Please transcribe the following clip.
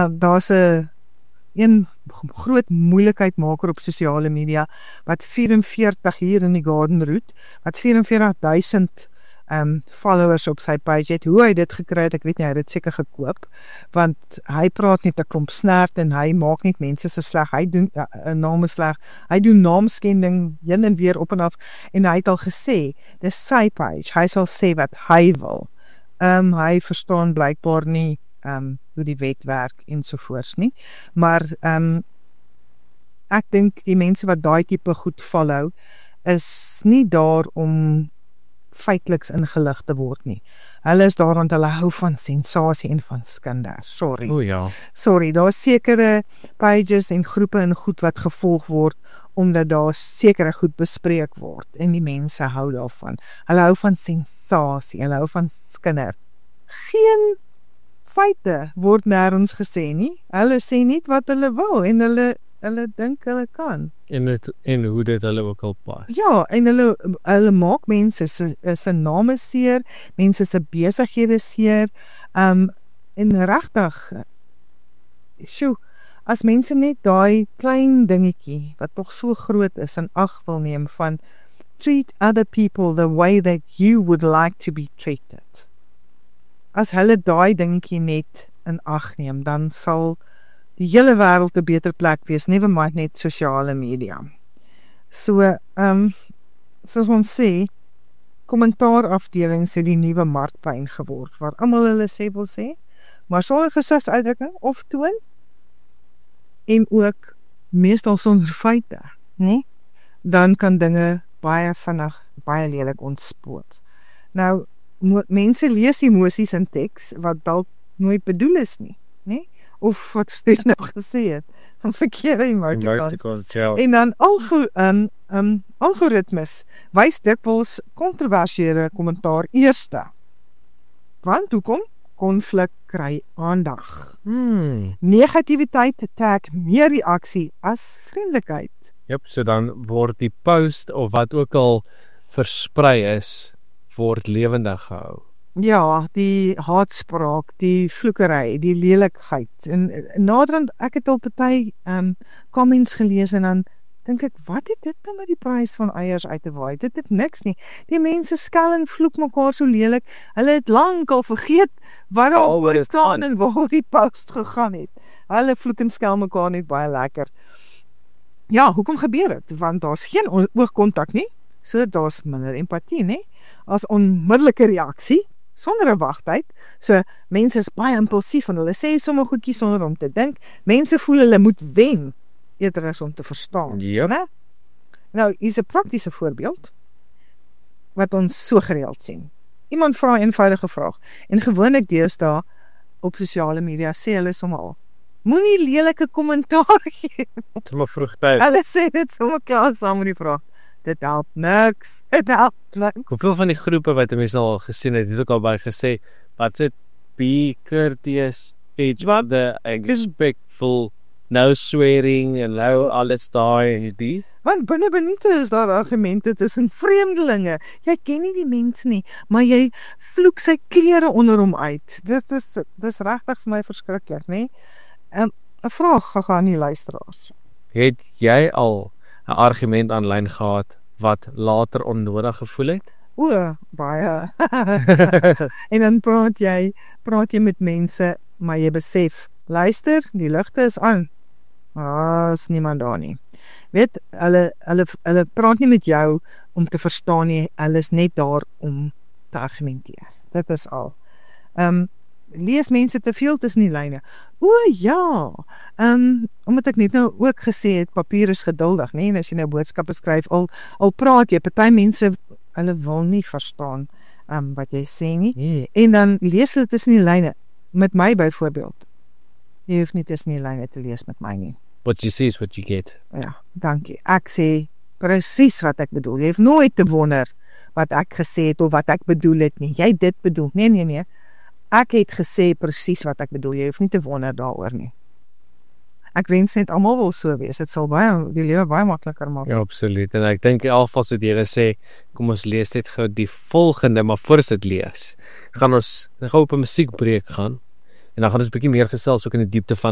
daar's een groot moeilikheid maker op sosiale media, wat 44 hier in die Garden Route, wat 44,000 followers op sy page het. Hoe hy dit gekry het, ek weet nie, hy het dit seker gekoop, want hy praat net 'n klomp snert en hy maak net mense se sleg, hy doen name sleg, hy doen naamskending heen en weer op en af, en hy het al gesê, dis sy page, hy sal sê wat hy wil. Hy verstaan blykbaar nie hoe die wet werk ensovoorts nie, maar ek dink die mense wat daai tipe goed follow, is nie daar om feitliks ingelig te word nie. Hulle is daar want hulle hou van sensasie en van skande. Sorry. O ja. Sorry, daar is sekere pages en groepe en goed wat gevolg word, omdat daar sekere goed bespreek word, en die mense hou daarvan. Hulle hou van sensasie, hulle hou van skinder. Geen feite word nêrens gesê nie. Hulle sê net wat hulle wil, en hulle dink hulle kan. En hoe dit hulle ook al pas. Ja, en hulle maak mense se name seer, mense se besighede seer, en regtig, as mense net daai klein dingetjie, wat tog so groot is, in ag wil neem van, treat other people the way that you would like to be treated. As hulle daai dingetjie net in ag neem, dan sal die hele wêreld 'n beter plek wees, never mind net sosiale media. So, soos ons sê, kommentaarafdelings het die nuwe markpyn geword, waar almal hulle sê wil sê, maar sonder gesigsuitdrukking of toon, en ook meestal sonder feite, nie? Dan kan dinge baie vinnig, baie lelik ontspoor. Nou, mense lees emosies in teks, wat dalk nooit bedoel is nie? Of wat Steek nou gesê het, van verkeerde emoticons. Ja. En dan algoritmes wys dikwels kontroversiële kommentaar eerste. Want hoekom? Konflik kry aandag. Negativiteit trek meer reaksie as vriendelikheid. Jep, so dan word die post of wat ook al versprei is, word lewendig gehou. Ja, die haatspraak, die vloekery, die lelikheid. En naderhand, ek het al party comments gelees en dan dink ek, wat het dit nou met die prys van eiers uit te waai? Dit het niks nie. Die mense skel en vloek mekaar so lelik. Hulle het lank al vergeet wat daar staan en waar die post gegaan het. Hulle vloek en skel mekaar net baie lekker. Ja, hoekom gebeur dit? Want daar's geen oogkontak nie. So daar's minder empatie, nie? As onmiddellike reaksie, sonder 'n wagtyd. So mense is baie impulsief en hulle sê sommer goedjies sonder om te dink. Mense voel hulle moet wen eerder as om te verstaan. Yep. Né? Nou, hier's 'n praktiese voorbeeld wat ons so gereeld sien. Iemand vra 'n eenvoudige vraag en gewoonlik deesdae op sosiale media sê hulle sommer al: moenie lelike kommentaar gee. Sommer vroegtydig. Hulle sê dit sommer klaar saam met die vraag. Dit help niks. Dit help niks. Hoeveel van die groepe wat mense al gesien het ook al baie gesê, wat sê, be courteous, each other, respectful, no swearing, en nou alles daai, die. Want binnite is daar argumente tussen vreemdelinge. Jy ken nie die mens nie, maar jy vloek sy klere onder hom uit. Dis regtig vir my verskriklik, nê? 'n vraag gaan die luisteraars. Het jy al 'n argument aanlyn gehad wat later onnodig gevoel het? O, baie. En dan praat jy met mense, maar jy besef, luister, die ligte is aan. Is niemand daar nie. Weet, hulle praat nie met jou om te verstaan nie, hulle is net daar om te argumenteer. Dit is al. Lees mense te veel tussen die lyne. O ja, omdat ek net nou ook gesê het, papier is geduldig, nee, en as jy nou boodskappe skryf, al praat jy, party mense, hulle wil nie verstaan wat jy sê nie, en dan lees hulle tussen die lyne, met my byvoorbeeld. Jy hoef nie tussen die lyne te lees met my nie. What you see is what you get. Ja, dankie. Ek sê presies wat ek bedoel. Jy hoef nooit te wonder wat ek gesê het, of wat ek bedoel het nie. Jy dit bedoel, nee. Ek het gesê presies wat ek bedoel, jy hoef nie te wonder daaroor nie. Ek wens net almal wil so wees, dit sal die lewe baie makliker maak. Ja, absoluut, en ek dink in elk geval so die sê, kom ons lees net gou die volgende, maar voor ons dit lees, gaan ons gou op 'n musiekbreek gaan, en dan gaan ons 'n bietjie meer gesels ook in die diepte van